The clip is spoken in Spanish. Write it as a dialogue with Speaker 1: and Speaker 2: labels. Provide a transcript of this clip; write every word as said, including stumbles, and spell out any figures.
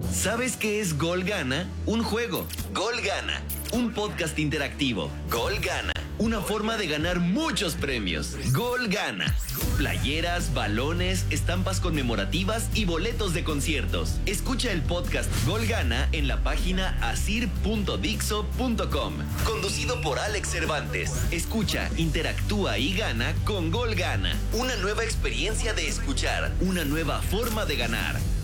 Speaker 1: ¿Sabes qué es Gol Gana? Un juego. Gol Gana. Un podcast interactivo. Gol Gana. Una forma de ganar muchos premios. Gol Gana. Playeras, balones, estampas conmemorativas y boletos de conciertos. Escucha el podcast Gol Gana en la página asir punto dixo punto com. Conducido por Alex Cervantes. Escucha, interactúa y gana con Gol Gana. Una nueva experiencia de escuchar. Una nueva forma de ganar.